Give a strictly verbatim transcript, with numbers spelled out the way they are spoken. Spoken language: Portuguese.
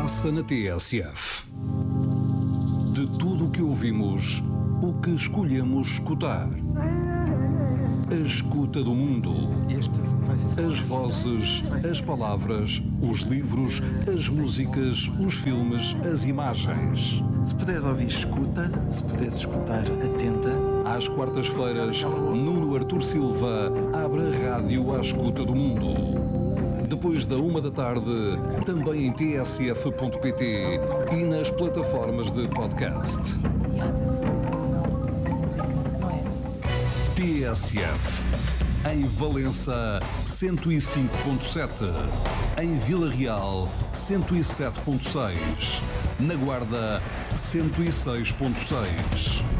Passa na T S F. De tudo o que ouvimos, o que escolhemos escutar. A escuta do mundo. As vozes, as palavras, os livros, as músicas, os filmes, as imagens. Se puderes ouvir, escuta. Se puderes escutar, atenta. Às quartas-feiras, Nuno Artur Silva abre a rádio à escuta do mundo. Depois da uma da tarde, também em t s f ponto p t e nas plataformas de podcast. T S F. Em Valença, cento e cinco ponto sete. Em Vila Real, cento e sete ponto seis. Na Guarda, cento e seis ponto seis.